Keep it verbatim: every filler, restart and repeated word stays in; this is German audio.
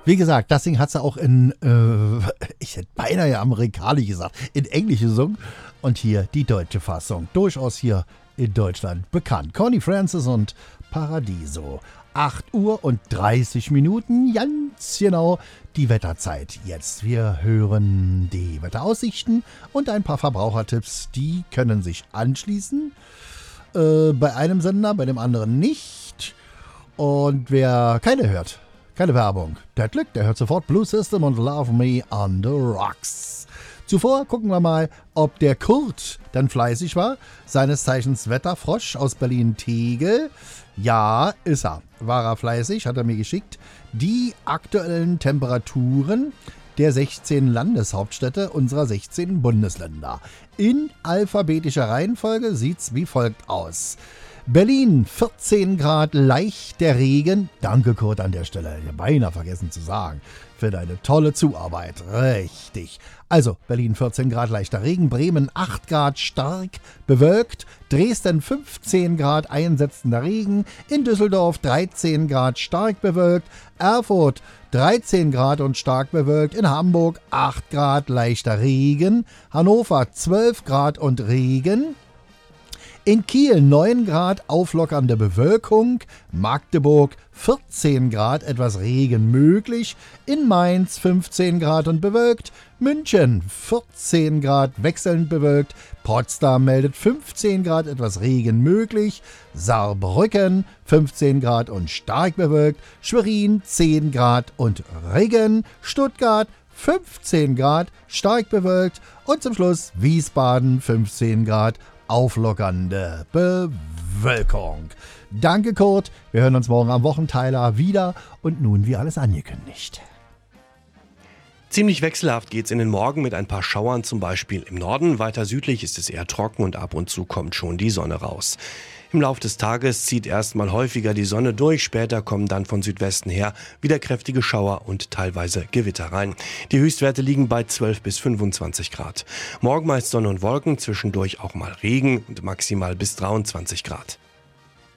Wie gesagt, das Ding hat sie auch in, äh, ich hätte beinahe ja amerikanisch gesagt, in Englisch gesungen. Und hier die deutsche Fassung. Durchaus hier in Deutschland bekannt. Connie Francis und Paradiso. acht Uhr und dreißig Minuten, ganz genau die Wetterzeit. Jetzt wir hören die Wetteraussichten und ein paar Verbrauchertipps. Die können sich anschließen. Äh, bei einem Sender, bei dem anderen nicht. Und wer keine hört, keine Werbung, der hat Glück, der hört sofort Blue System und Love Me on the Rocks. Zuvor gucken wir mal, ob der Kurt dann fleißig war. Seines Zeichens Wetterfrosch aus Berlin-Tegel. Ja, ist er. War er fleißig, hat er mir geschickt. Die aktuellen Temperaturen der sechzehn Landeshauptstädte unserer sechzehn Bundesländer. In alphabetischer Reihenfolge sieht's wie folgt aus. Berlin, vierzehn Grad, leichter Regen. Danke, Kurt, an der Stelle. Ich habe beinahe vergessen zu sagen. Für deine tolle Zuarbeit. Richtig. Also, Berlin, vierzehn Grad, leichter Regen. Bremen, acht Grad, stark bewölkt. Dresden, fünfzehn Grad, einsetzender Regen. In Düsseldorf, dreizehn Grad, stark bewölkt. Erfurt, dreizehn Grad und stark bewölkt. In Hamburg, acht Grad, leichter Regen. Hannover, zwölf Grad und Regen. In Kiel neun Grad, auflockernde Bewölkung. Magdeburg vierzehn Grad, etwas Regen möglich. In Mainz fünfzehn Grad und bewölkt. München vierzehn Grad, wechselnd bewölkt. Potsdam meldet fünfzehn Grad, etwas Regen möglich. Saarbrücken fünfzehn Grad und stark bewölkt. Schwerin zehn Grad und Regen. Stuttgart fünfzehn Grad, stark bewölkt. Und zum Schluss Wiesbaden fünfzehn Grad, auflockernde Bewölkung. Danke, Kurt. Wir hören uns morgen am Wochenteiler wieder. Und nun wie alles angekündigt. Ziemlich wechselhaft geht's in den Morgen mit ein paar Schauern, zum Beispiel im Norden. Weiter südlich ist es eher trocken und ab und zu kommt schon die Sonne raus. Im Laufe des Tages zieht erstmal häufiger die Sonne durch, später kommen dann von Südwesten her wieder kräftige Schauer und teilweise Gewitter rein. Die Höchstwerte liegen bei zwölf bis fünfundzwanzig Grad. Morgen meist Sonne und Wolken, zwischendurch auch mal Regen und maximal bis dreiundzwanzig Grad.